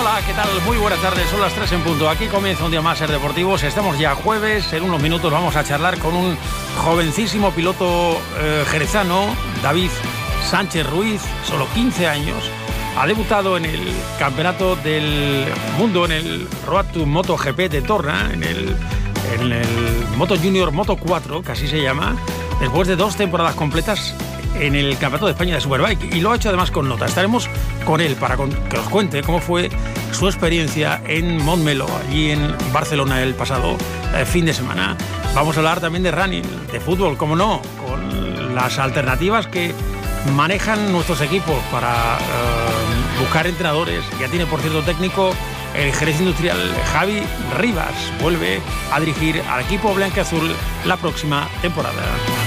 Hola, ¿qué tal? Muy buenas tardes, son las 3 en punto. Aquí comienza un día más Ser Deportivos. Estamos ya jueves, en unos minutos vamos a charlar con un jovencísimo piloto jerezano, David Sánchez Ruiz, solo 15 años. Ha debutado en el Campeonato del Mundo, en el Road to MotoGP de Torna, en el Moto Junior Moto 4, que así se llama, después de 2 temporadas completas en el Campeonato de España de Superbike, y lo ha hecho además con nota. Estaremos con él para que nos cuente cómo fue su experiencia en Montmeló, allí en Barcelona, el pasado fin de semana. Vamos a hablar también de running, de fútbol, como no, con las alternativas que manejan nuestros equipos para buscar entrenadores. Ya tiene, por cierto, técnico el Jerez Industrial. Javi Rivas vuelve a dirigir al equipo blanquiazul la próxima temporada.